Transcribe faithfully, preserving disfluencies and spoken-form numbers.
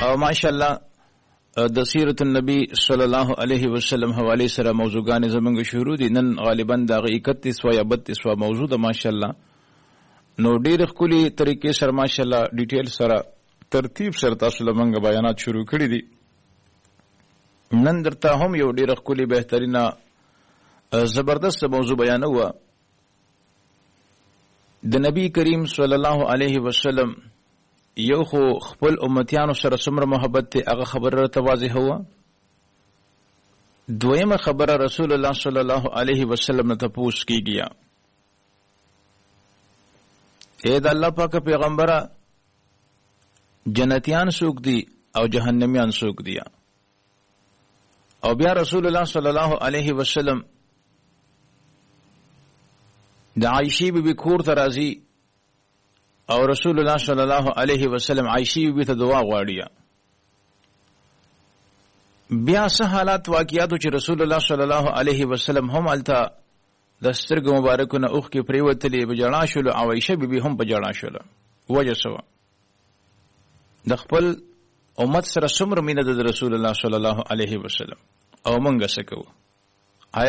او ماشاءالله د سیرت النبی صلی الله علیه وسلم حواله سره موضوعګان زمونږ شروع دي. نن غالبا د اکتیس یا بتیس وا موضوع ده ماشاءالله. نو ډیر خولي طریقې سره ماشاءالله ډیټیل سره ترتیب سره تاسو لمنګ بیانات شروع کړی دي. نن درته هم یو ډیر خولي بهترینه زبردست موضوع بیانوه. د نبی کریم صلی الله علیه وسلم یو خو خپل امتیانو سره څومره محبت ته هغه خبره راته واضح وه. دویمه خبره رسول الله صلی الله علیه وسلم نه تپوس کیږي، اے د الله پاک پیغمبره جنتیان څوک دي او جهنميان څوک دي؟ او بیا رسول الله صلی الله علیه وسلم د عائشې بیبي کور ته راځي او رسول الله صلی الله علیه وسلم عائشې بیبي ته دعا غواړي. بیا څه حالات واقعیاتو چې رسول الله صلی الله علیه وسلم هم الته د سترګو مبارکونه اوښکې پریوتلې په جړا شول او عائشې بیبي هم په جړا شول. وجه څه د خپل امت سره څومره مینه د رسول الله صلی الله علیه وسلم او موږ څه کوو؟